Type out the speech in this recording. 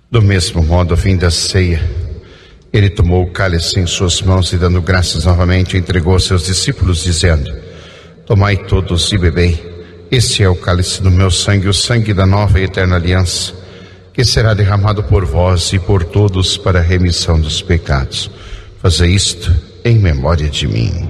Do mesmo modo, ao fim da ceia, ele tomou o cálice em suas mãos e, dando graças novamente, entregou aos seus discípulos, dizendo: tomai todos e bebei, este é o cálice do meu sangue, o sangue da nova e eterna aliança, que será derramado por vós e por todos para a remissão dos pecados. Fazei isto em memória de mim.